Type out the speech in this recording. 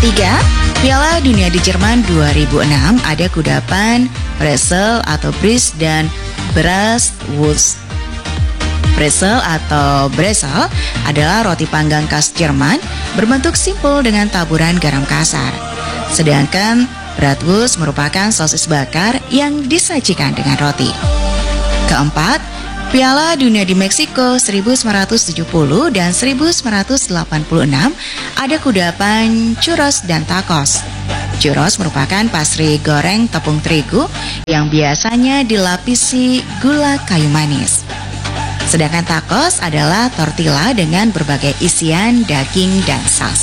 Tiga, Piala Dunia di Jerman 2006 ada kudapan, Brezel atau Bris dan Bratwurst. Brezel atau Brezel adalah roti panggang khas Jerman berbentuk simpel dengan taburan garam kasar. Sedangkan Bratwurst merupakan sosis bakar yang disajikan dengan roti. Keempat, Piala Dunia di Meksiko 1970 dan 1986 ada kudapan, churros dan tacos. Churros merupakan pastry goreng tepung terigu yang biasanya dilapisi gula kayu manis. Sedangkan tacos adalah tortilla dengan berbagai isian daging dan salsa.